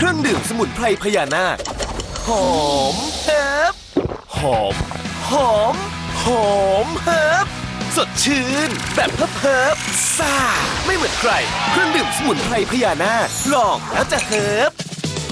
รื่องดื่มสมุนไพรพญานาคหอมเฮิบหอมหอมหอมเฮิบสดชื่นแบบเฮิบซ่าไม่เหมือนใครเครื่องดื่มสมุนไพรพญานาคลองแล้วจะเฮิบ